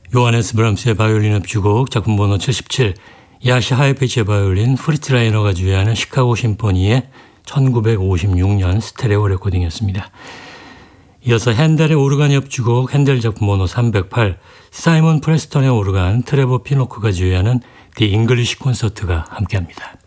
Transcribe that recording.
요하네스 브람스의 바이올린 협주곡 작품 번호 77, 야시 하이피치의 바이올린, 프리츠 라이너가 주의하는 시카고 심포니의 1956년 스테레오 레코딩이었습니다. 이어서 핸델의 오르간 협주곡 핸델 작품 번호 308, 사이먼 프레스턴의 오르간, 트레버 피노크가 주의하는 디 잉글리시 콘서트가 함께합니다.